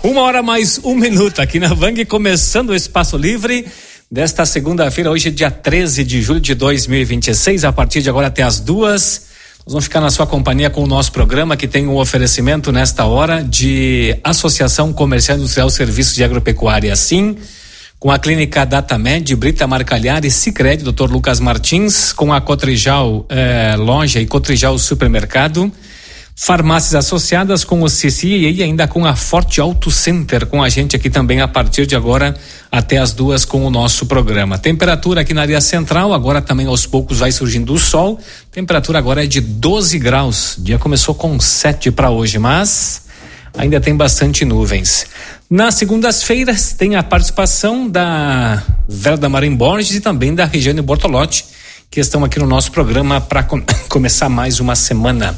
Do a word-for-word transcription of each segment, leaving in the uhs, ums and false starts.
Uma hora mais um minuto aqui na Vang, começando o Espaço Livre desta segunda-feira, hoje dia treze de julho de dois mil e vinte e seis, a partir de agora até as duas. Nós vamos ficar na sua companhia com o nosso programa, que tem um oferecimento nesta hora de Associação Comercial Industrial Serviços de Agropecuária, sim, com a Clínica Datamed, Brita Marcalhar e Sicredi, doutor Lucas Martins, com a Cotrijal eh, Loja e Cotrijal Supermercado, farmácias associadas com o C C e ainda com a Forte Auto Center, com a gente aqui também a partir de agora até as duas com o nosso programa. Temperatura aqui na área central, agora também aos poucos vai surgindo o sol, temperatura agora é de doze graus, o dia começou com sete para hoje, mas ainda tem bastante nuvens. Nas segundas-feiras tem a participação da Vera Damarim Borges e também da Regiane Bortolotti, que estão aqui no nosso programa para com- começar mais uma semana.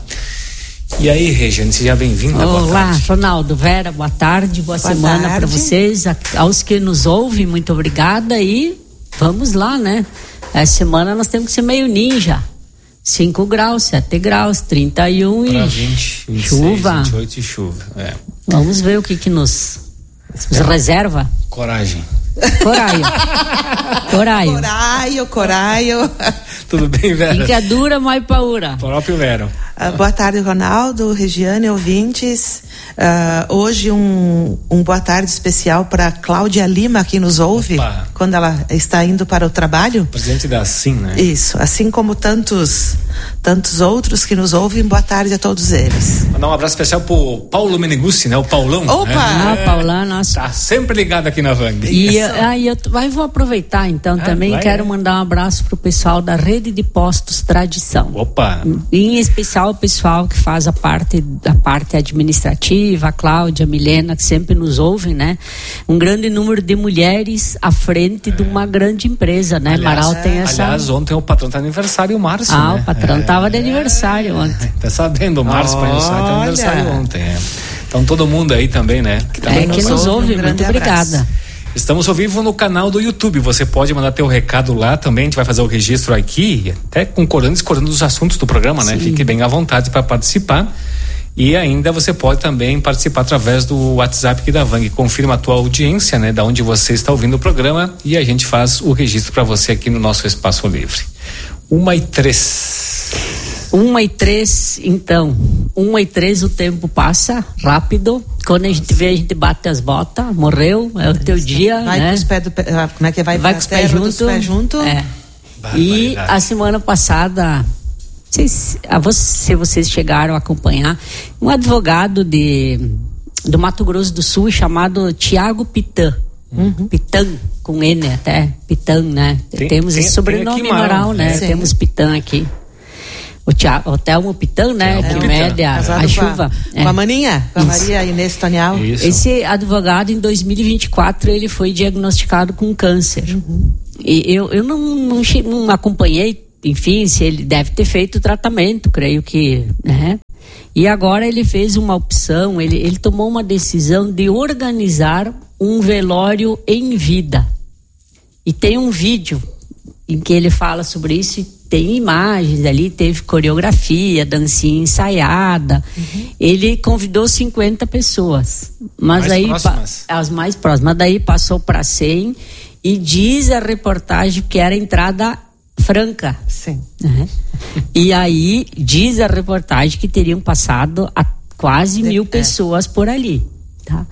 E aí, Regiane, seja bem-vinda. Olá, Ronaldo, Vera, boa tarde, boa, boa semana para vocês, a, aos que nos ouvem, muito obrigada e vamos lá, né? Essa semana nós temos que ser meio ninja. cinco graus, sete graus, trinta e um pra e vinte, vinte e seis, chuva. vinte e oito e chuva. É. Vamos ver o que que nos, nos reserva. Coragem. Coraio. Coraio. Coraio, coraio. Tudo bem, Vera? Fica dura, mas paura. Próprio Vera. Uh, boa tarde, Ronaldo, Regiane, ouvintes. Uh, hoje um, um boa tarde especial para Cláudia Lima, que nos ouve. Opa. Quando ela está indo para o trabalho. Presidente da Assim, né? Isso, assim como tantos tantos outros que nos ouvem, boa tarde a todos eles. Mandar um abraço especial pro Paulo Meneguzzi, né? O Paulão. Opa! Né? Ah, é, Paulão, nossa. Tá sempre ligado aqui na Vang. E eu, ah, eu vai, vou aproveitar então ah, também, vai, quero é. mandar um abraço pro pessoal da Rede de Postos Tradição. Opa! Em especial o pessoal que faz a parte da parte administrativa, a Cláudia, a Milena, que sempre nos ouvem, né? Um grande número de mulheres à frente é. de uma grande empresa, né? Aliás, Marau tem essa... Aliás, ontem o patrão tá aniversário, o Márcio, Ah, né? o patrão é. tava de aniversário ontem. Tá sabendo, o Márcio oh, tá aniversário ontem, é. Então todo mundo aí também, né? Que, tá é, que nos ouve, um muito obrigada. Abraço. Estamos ao vivo no canal do YouTube, você pode mandar teu recado lá também, a gente vai fazer o registro aqui, até concordando e discordando dos assuntos do programa, né? Sim. Fique bem à vontade para participar. E ainda você pode também participar através do WhatsApp aqui da Vang, confirma a tua audiência, né? Da onde você está ouvindo o programa e a gente faz o registro para você aqui no nosso Espaço Livre. Uma e três. Uma e três, então. Uma e três, o tempo passa rápido. Quando a gente vê, a gente bate as botas, morreu, é o teu dia, vai né? Com os pés do, como é que vai? Vai com os pés junto. Pés junto. É. E a semana passada, se, a você, se vocês chegaram a acompanhar, um advogado de, do Mato Grosso do Sul chamado Tiago Pitan. Uhum. Pitan, com N até, Pitan, né? Tem, Temos tem, esse sobrenome moral, né? Sim. Temos Pitan aqui. O, Thiago, o Telmo Pitan, né? É, que mede a, a chuva. Com a, com a maninha, com a Maria Inês Tonial. Isso. Esse advogado, em dois mil e vinte e quatro, ele foi diagnosticado com câncer. Uhum. E eu, eu não, não, não acompanhei, enfim, se ele deve ter feito o tratamento, creio que, né? E agora ele fez uma opção, ele, ele tomou uma decisão de organizar um velório em vida. E tem um vídeo em que ele fala sobre isso e tem imagens ali, teve coreografia, dancinha ensaiada. Uhum. Ele convidou cinquenta pessoas. Mas mais aí próximas. As mais próximas. Daí passou para cem e diz a reportagem que era entrada franca. Sim. Uhum. E aí diz a reportagem que teriam passado a quase de, mil é. pessoas por ali. Tá?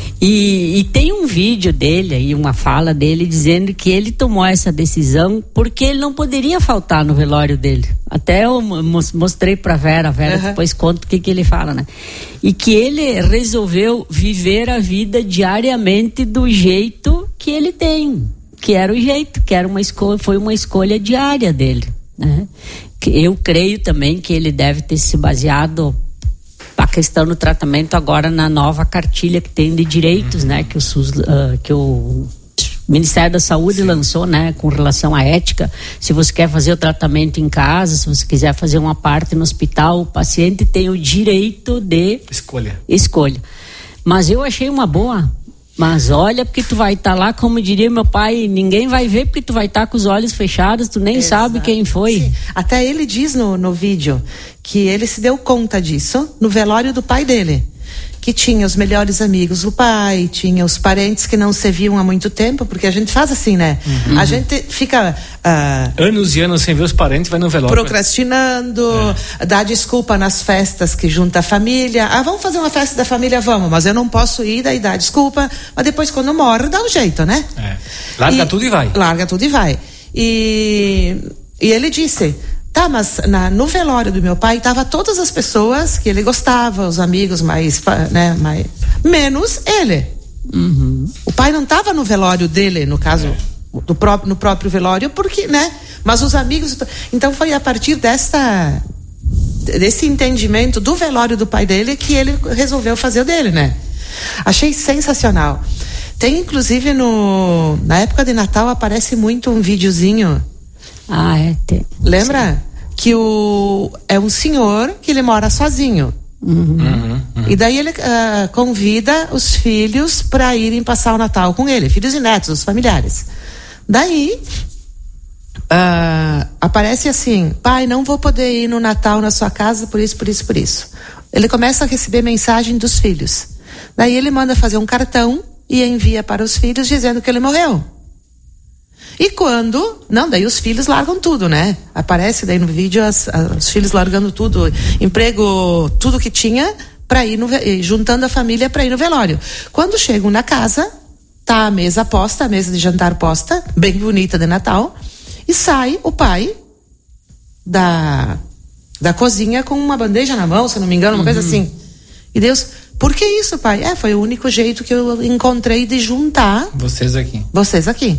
E, e tem um vídeo dele e uma fala dele dizendo que ele tomou essa decisão porque ele não poderia faltar no velório dele. Até eu mostrei pra Vera, a Vera uhum. depois conta o que, que ele fala, né? E que ele resolveu viver a vida diariamente do jeito que ele tem, que era o jeito, que era uma escolha, foi uma escolha diária dele, né? Eu creio também que ele deve ter se baseado a questão do tratamento agora na nova cartilha que tem de direitos, uhum. né, que o SUS, uh, que o Ministério da Saúde Sim. lançou, né, com relação à ética. Se você quer fazer o tratamento em casa, se você quiser fazer uma parte no hospital, o paciente tem o direito de escolha. Escolha. Mas eu achei uma boa. Mas olha, porque tu vai estar tá lá, como diria meu pai, ninguém vai ver porque tu vai estar tá com os olhos fechados, tu nem Exato. sabe quem foi. Sim. Até ele diz no, no vídeo que ele se deu conta disso no velório do pai dele. que tinha os melhores amigos do pai, tinha os parentes que não se viam há muito tempo, porque a gente faz assim, né? Uhum. A gente fica uh, anos e anos sem ver os parentes, vai no velório. Procrastinando, é. dá desculpa nas festas que junta a família. Ah, vamos fazer uma festa da família, vamos, mas eu não posso ir, daí dá desculpa. Mas depois, quando morre, dá um jeito, né? É. Larga e, tudo e vai. Larga tudo e vai. E, e ele disse... Tá, mas na, no velório do meu pai tava todas as pessoas que ele gostava, os amigos mais, né, mais menos ele. Uhum. O pai não tava no velório dele, no caso, é. do próprio, no próprio velório, porque, né? Mas os amigos. Então foi a partir desta, desse entendimento do velório do pai dele que ele resolveu fazer o dele, né? Achei sensacional. Tem inclusive no na época de Natal aparece muito um videozinho. Ah, é. Tem. Lembra? Sim. Que o, é um senhor que ele mora sozinho. Uhum. Uhum, uhum. E daí ele uh, convida os filhos para irem passar o Natal com ele, filhos e netos, os familiares. Daí uh, aparece assim: pai, não vou poder ir no Natal na sua casa por isso, por isso, por isso. Ele começa a receber mensagem dos filhos. Daí ele manda fazer um cartão e envia para os filhos dizendo que ele morreu. E quando... Não, daí os filhos largam tudo, né? Aparece daí no vídeo as, as, os filhos largando tudo, emprego, tudo que tinha, para ir no, juntando a família para ir no velório. Quando chegam na casa, tá a mesa posta, a mesa de jantar posta, bem bonita de Natal, e sai o pai da, da cozinha com uma bandeja na mão, se não me engano, uma uhum. coisa assim. E Deus, por que isso, pai? É, foi o único jeito que eu encontrei de juntar vocês aqui. Vocês aqui.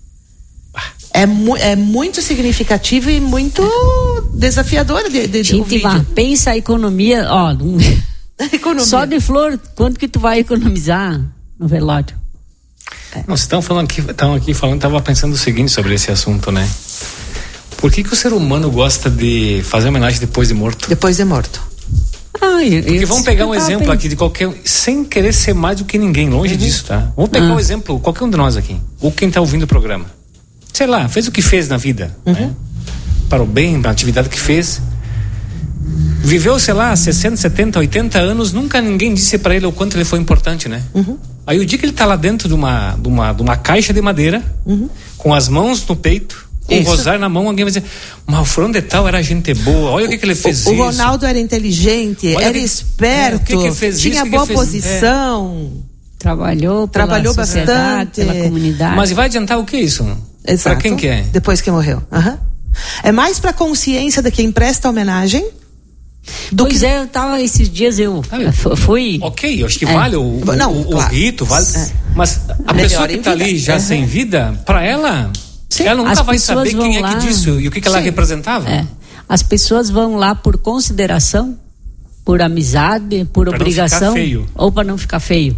É, mu- é muito significativo e muito desafiador de, de, de Gente, vá, pensa a economia, ó, economia. Só de flor, quanto que tu vai economizar no velório? É. Nós estamos falando aqui, estamos aqui falando, estava pensando o seguinte sobre esse assunto, né? Por que que o ser humano gosta de fazer homenagem depois de morto? Depois de morto. Ah, eu, Porque eu vamos pegar um exemplo bem. aqui de qualquer, sem querer ser mais do que ninguém, longe uhum. disso, tá? Vamos pegar ah. um exemplo, qualquer um de nós aqui, ou quem está ouvindo o programa. Sei lá, fez o que fez na vida, uhum. né? Para o bem, para a atividade que fez. Viveu, sei lá, sessenta, setenta, oitenta anos, nunca ninguém disse para ele o quanto ele foi importante, né? Uhum. Aí o dia que ele tá lá dentro de uma, de uma, de uma caixa de madeira, uhum. com as mãos no peito, com o rosário na mão, alguém vai dizer, mas o fulano de tal era gente boa, olha o que que ele fez o, isso. O Ronaldo era inteligente, olha era que, esperto, é, o que que fez tinha isso, boa que que posição. É. Trabalhou, pela Trabalhou bastante, pela comunidade. Mas vai adiantar o que isso? Exato. Para quem que é? Depois que morreu. Uhum. É mais para consciência de quem presta homenagem. Do pois que... é, eu tava esses dias eu ah, fui. Ok, eu acho que é. vale o, Não, o, claro. o rito, vale. É. Mas a Melhor pessoa que está ali já uhum. sem vida, para ela, Sim. ela nunca As vai saber quem é lá... que disse e o que, que ela representava. É. As pessoas vão lá por consideração, por amizade, por pra obrigação, ou para não ficar feio.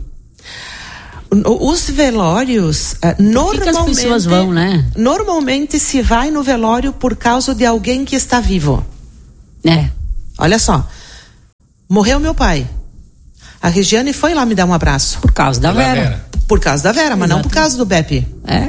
Os velórios, uh, normalmente, que que as pessoas vão, né? Normalmente se vai no velório por causa de alguém que está vivo. É. Olha só, morreu meu pai. A Regiane foi lá me dar um abraço. Por causa da Vera. Vera. Por causa da Vera, mas Exato. Não por causa do Beppe. É.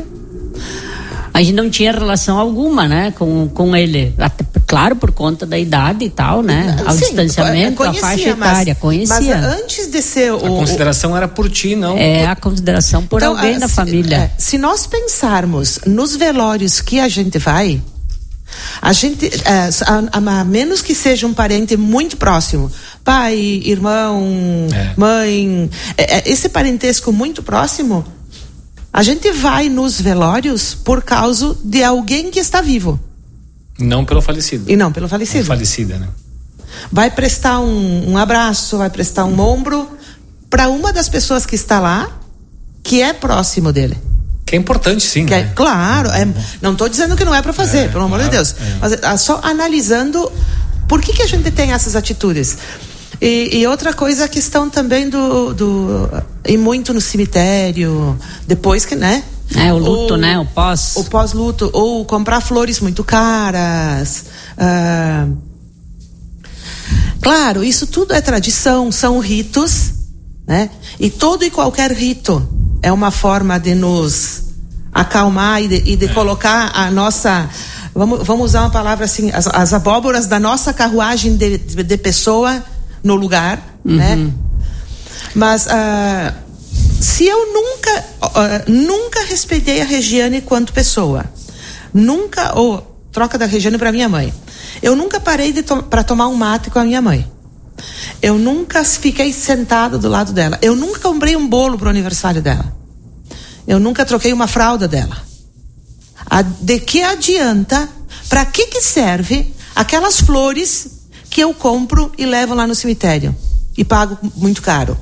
A gente não tinha relação alguma, né, com, com ele. Até, claro, por conta da idade e tal, né? Ao Sim, distanciamento, conhecia, a faixa etária, conhecia. Mas antes de ser o... A consideração era por ti, não? É, a consideração por então, alguém da se, família. É, se nós pensarmos nos velórios que a gente vai, a gente, é, a, a, a menos que seja um parente muito próximo, pai, irmão, é. mãe, é, esse parentesco muito próximo... A gente vai nos velórios por causa de alguém que está vivo. Não pelo falecido. E não pelo falecido. Ou falecida, né? Vai prestar um, um abraço, vai prestar um ombro para uma das pessoas que está lá, que é próximo dele. Que é importante, sim. Que né? é, claro, é, não estou dizendo que não é para fazer, é, pelo amor claro, de Deus. É. Mas é, só analisando por que, que a gente tem essas atitudes. E, e outra coisa, a questão também do, do ir muito no cemitério, depois que, né? É, o luto, ou, né? O pós. O pós-luto, ou comprar flores muito caras. Ah, claro, isso tudo é tradição, são ritos, né? E todo e qualquer rito é uma forma de nos acalmar e de, e de colocar a nossa... Vamos, vamos usar uma palavra assim, as, as abóboras da nossa carruagem de, de, de pessoa... no lugar, uhum. né? Mas uh, se eu nunca, uh, nunca respeitei a Regiane quanto pessoa, nunca, ou oh, troca da Regiane para minha mãe, eu nunca parei to- para tomar um mate com a minha mãe. Eu nunca fiquei sentada do lado dela. Eu nunca comprei um bolo pro aniversário dela. Eu nunca troquei uma fralda dela. A, de que adianta? Para que que serve aquelas flores que eu compro e levo lá no cemitério e pago muito caro?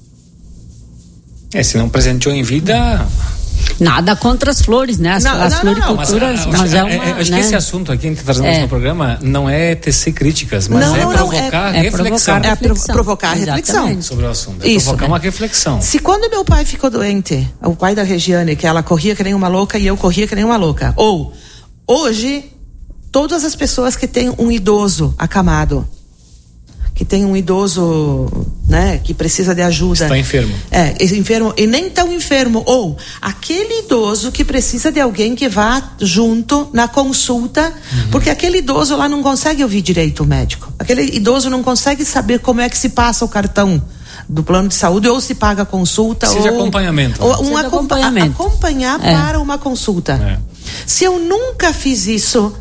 É, se não presenteou em vida... Nada contra as flores, né? As, Não, as não, floriculturas, não, não, mas, mas é, é uma... é, acho né? que esse assunto aqui que a gente está trazendo É. no programa não é tecer críticas, mas Não, é não, não, provocar é- é reflexão provocar É pro- reflexão. provocar a reflexão. Exatamente. sobre o assunto. É Isso, provocar né? uma reflexão. Se quando meu pai ficou doente, o pai da Regiane, que ela corria que nem uma louca e eu corria que nem uma louca. Ou, hoje, todas as pessoas que têm um idoso acamado, que tem um idoso, né, que precisa de ajuda. Está enfermo. É, esse enfermo, e nem tão enfermo. Ou aquele idoso que precisa de alguém que vá junto na consulta, uhum. porque aquele idoso lá não consegue ouvir direito o médico. Aquele idoso não consegue saber como é que se passa o cartão do plano de saúde, ou se paga a consulta. Precisa ou de acompanhamento. Ou Né? um Precisa de acompa- acompanhamento. acompanhar É. para uma consulta. É. Se eu nunca fiz isso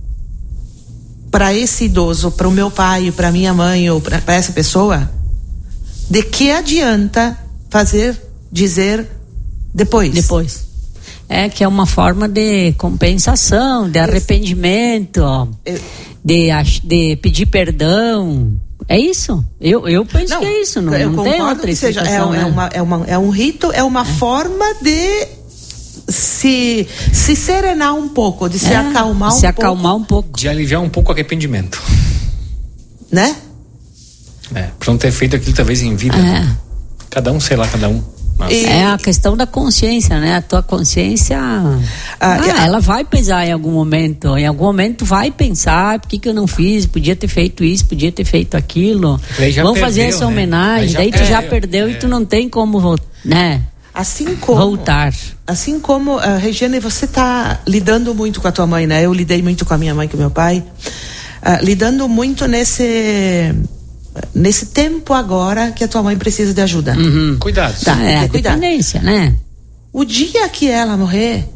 para esse idoso, para o meu pai, para minha mãe ou para essa pessoa, de que adianta fazer, dizer depois? Depois. É que é uma forma de compensação, de arrependimento, ó, Eu- de, ach- de pedir perdão. É isso. Eu, eu penso que é isso. Não, eu não tem concordo outra que seja, é, explicação. é né? uma, é, uma, é um rito, é uma forma de se, se serenar um pouco, de se É, acalmar um se acalmar um pouco. De aliviar um pouco o arrependimento. pouco, né? É, por não ter feito aquilo talvez em vida. É. Cada um, sei lá, cada um. Mas, E- É a questão da consciência, né? A tua consciência, ah, e a- ela vai pesar em algum momento. Em algum momento vai pensar, por que que eu não fiz? Podia ter feito isso, podia ter feito aquilo. Daí já Vamos fazer perdeu, essa né? homenagem. Aí já Daí tu já perdeu, perdeu é. e tu não tem como, vol- né? Assim como Voltar. Assim como, uh, Regiane, você está lidando muito com a tua mãe, né? Eu lidei muito com a minha mãe e com o meu pai. Uh, lidando muito nesse nesse tempo agora que a tua mãe precisa de ajuda. Uhum. Cuidado. Tá. É, a ter cuidado. dependência, né? O dia que ela morrer,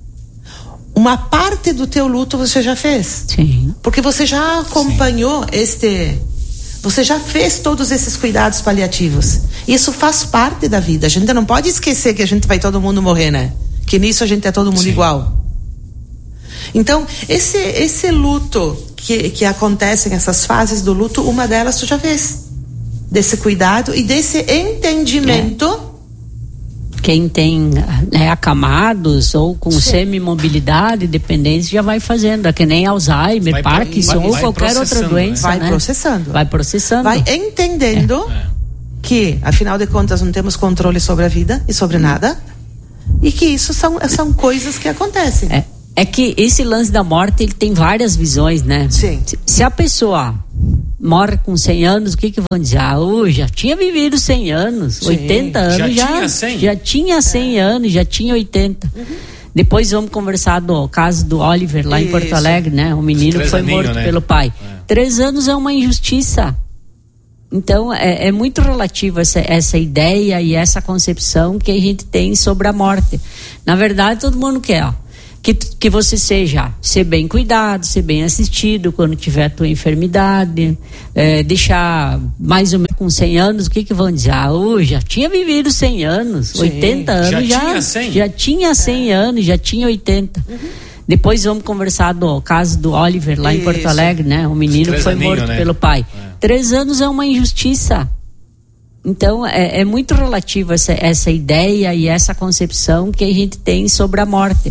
uma parte do teu luto você já fez. Sim. Porque você já acompanhou este... Você já fez todos esses cuidados paliativos. Isso faz parte da vida. A gente não pode esquecer que a gente vai todo mundo morrer, né? Que nisso a gente é todo mundo Sim. igual. Então, esse, esse luto que, que acontece nessas fases do luto, uma delas tu já fez. Desse cuidado e desse entendimento. Quem tem né, acamados ou com Sim. semi-mobilidade, dependência, já vai fazendo. É que nem Alzheimer, Vai- Parkinson vai- ou vai qualquer outra processando, doença. Vai né? processando. Vai processando. Vai entendendo É. que, afinal de contas, não temos controle sobre a vida e sobre nada. E que isso são, são coisas que acontecem. É, é que esse lance da morte, ele tem várias visões, né? Sim. Se, se a pessoa morre com cem anos, o que que vão dizer? Ah, oh, já tinha vivido cem anos, Sim. oitenta anos. Já Já, tinha cem? Já tinha cem anos, já tinha oitenta. Uhum. Depois vamos conversar do caso do Oliver lá em Isso. Porto Alegre, né? O menino Três que foi aninhos, morto né? pelo pai. É. Três anos é uma injustiça. Então, é, é muito relativo essa, essa ideia e essa concepção que a gente tem sobre a morte. Na verdade, todo mundo quer, ó, que, que você seja, ser bem cuidado, ser bem assistido quando tiver a tua enfermidade, é, deixar mais ou menos com cem anos, o que que vão dizer? Ah, oh, já tinha vivido cem anos, Sim. oitenta anos, Já já, tinha cem? já tinha cem anos, já tinha oitenta. Depois vamos conversar do caso do Oliver lá em Porto Isso. Alegre, né? O menino Três que foi aninhos, morto né? pelo pai. É. Três anos é uma injustiça. Então, é, é muito relativo essa, essa ideia e essa concepção que a gente tem sobre a morte.